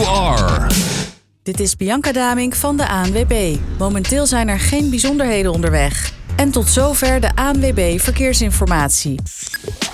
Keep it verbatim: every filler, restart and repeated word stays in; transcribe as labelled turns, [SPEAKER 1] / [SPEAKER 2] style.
[SPEAKER 1] you are.
[SPEAKER 2] Dit is Bianca Damink van de A N W B. Momenteel zijn er geen bijzonderheden onderweg. En tot zover de A N W B Verkeersinformatie.